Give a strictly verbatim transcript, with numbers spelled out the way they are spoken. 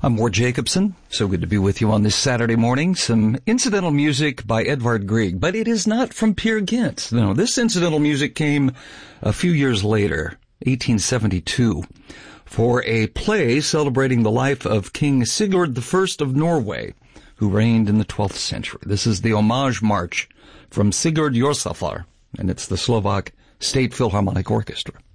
I'm Ward Jacobson. So good to be with you on this Saturday morning. Some incidental music by Edvard Grieg, but it is not from Peer Gynt. No, this incidental music came a few years later, eighteen seventy-two, for a play celebrating the life of King Sigurd the First of Norway, who reigned in the twelfth century. This is the homage march from Sigurd Jorsalfar, and it's the Slovak State Philharmonic Orchestra.